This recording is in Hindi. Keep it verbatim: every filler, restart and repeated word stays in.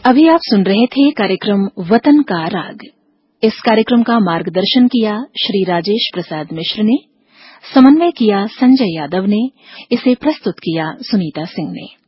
अभी आप सुन रहे थे कार्यक्रम वतन का राग। इस कार्यक्रम का मार्गदर्शन किया श्री राजेश प्रसाद मिश्र ने, समन्वय किया संजय यादव ने, इसे प्रस्तुत किया सुनीता सिंह ने।